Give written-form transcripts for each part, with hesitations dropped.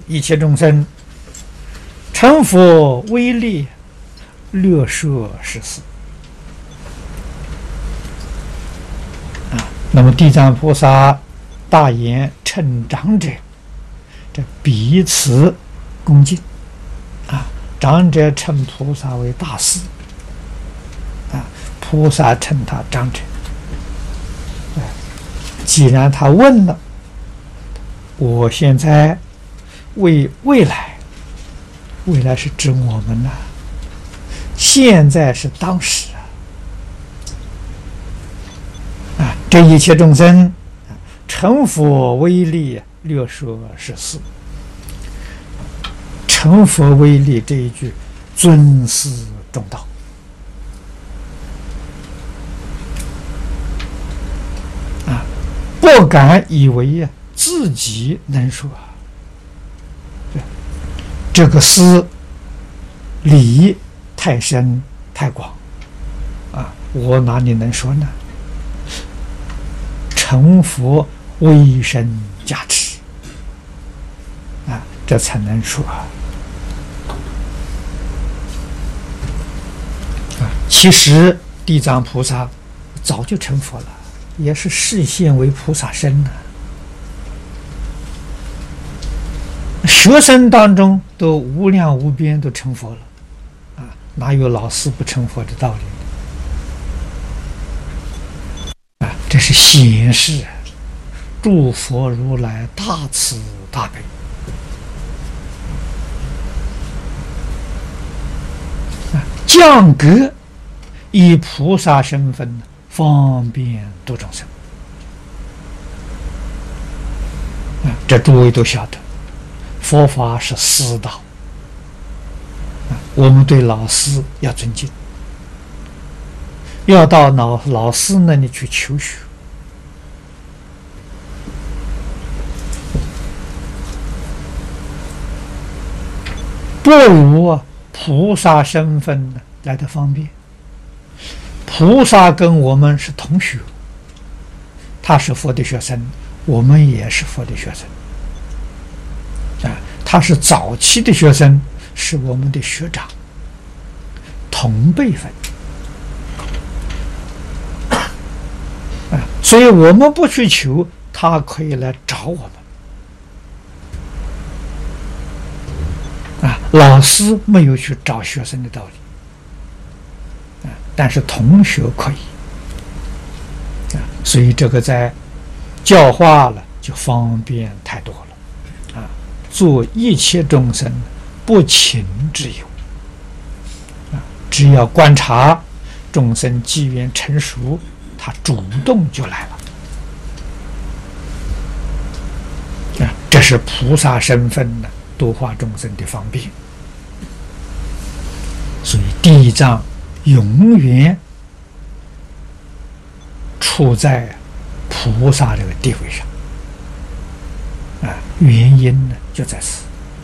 一切众生，成佛威力，略说十四。那么地藏菩萨大言称长者，这彼此恭敬长者称菩萨为大师菩萨称他长者。既然他问了，我现在为未来，未来是指我们呐，现在是当时这一切众生成佛威力，略说十四。成佛威力这一句尊师重道不敢以为自己能说这个师理太深太广我哪里能说呢？成佛威神加持这才能说其实地藏菩萨早就成佛了，也是示现为菩萨身呢。学生当中都无量无边都成佛了哪有老师不成佛的道理这是显示诸佛如来大慈大悲降格以菩萨身份方便度众生这诸位都晓得，佛法是师道我们对老师要尊敬，要到老师那里去求学不如菩萨身份来的方便。菩萨跟我们是同学，他是佛的学生，我们也是佛的学生他是早期的学生，是我们的学长，同辈分所以我们不去求，他可以来找我们老师没有去找学生的道理但是同学可以所以这个在教化了就方便太多了做一切众生不请之友只要观察众生机缘成熟，他主动就来了这是菩萨身份度化众生的方便。所以地藏永远处在菩萨这个地位上原因呢就在此。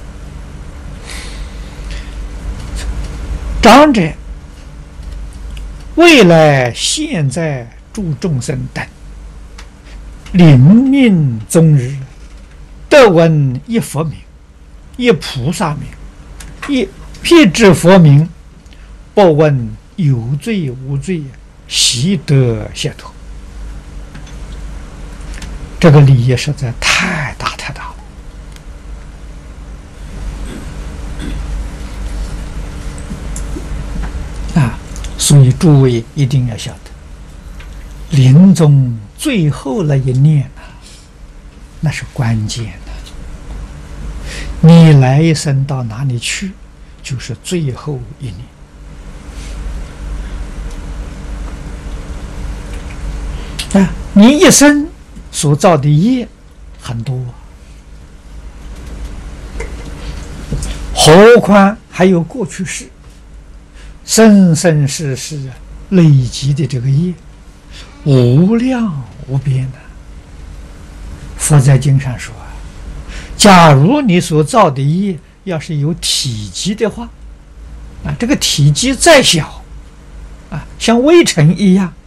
长者未来现在诸众生等临命终日，得闻一佛名，一菩萨名，一辟支佛名，不问有罪无罪，悉得解脱。这个利益实在太大太大了所以诸位一定要晓得，临终最后那一念那是关键你来一生到哪里去，就是最后一念你一生所造的业很多何况还有过去世生生世世累积的这个业无量无边佛在经上说假如你所造的业要是有体积的话这个体积再小像微尘一样，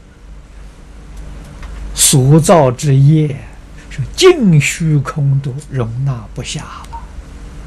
所造之业是尽虚空都容纳不下